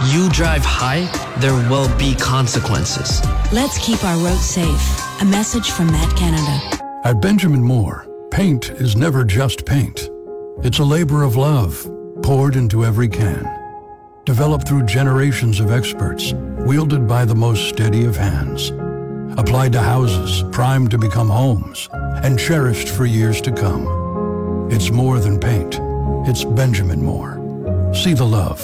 you drive high, there will be consequences. Let's keep our roads safe. A message from Matt Canada. At Benjamin Moore, paint is never just paint. It's a labor of love, poured into every can. Developed through generations of experts, wielded by the most steady of hands. Applied to houses, primed to become homes, and cherished for years to come. It's more than paint. It's Benjamin Moore. See the love.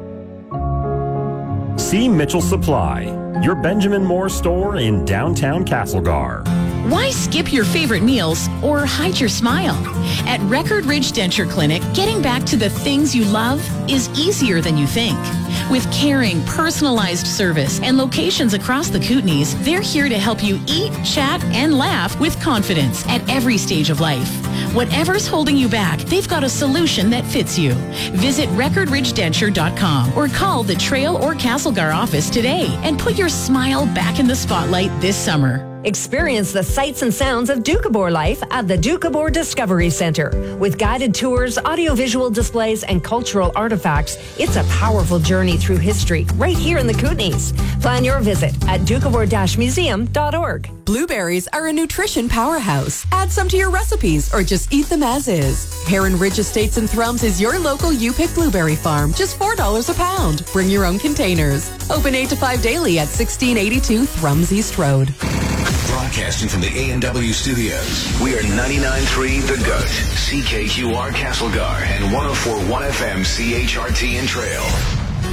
See Mitchell Supply, your Benjamin Moore store in downtown Castlegar. Why skip your favorite meals or hide your smile? At Record Ridge Denture Clinic, getting back to the things you love is easier than you think. With caring, personalized service and locations across the Kootenays, they're here to help you eat, chat, and laugh with confidence at every stage of life. Whatever's holding you back, they've got a solution that fits you. Visit recordridgedenture.com or call the Trail or Castlegar office today and put your smile back in the spotlight this summer. Experience the sights and sounds of Doukhobor life at the Doukhobor Discovery Centre. With guided tours, audiovisual displays, and cultural artifacts, it's a powerful journey through history right here in the Kootenays. Plan your visit at doukhobor-museum.org. Blueberries are a nutrition powerhouse. Add some to your recipes or just eat them as is. Heron Ridge Estates in Thrums is your local U-Pick blueberry farm. Just $4 a pound. Bring your own containers. Open 8 to 5 daily at 1682 Thrums East Road. Broadcasting from the A&W studios, we are 99.3 The Goat, CKQR Castlegar, and 104.1 FM CHRT in Trail.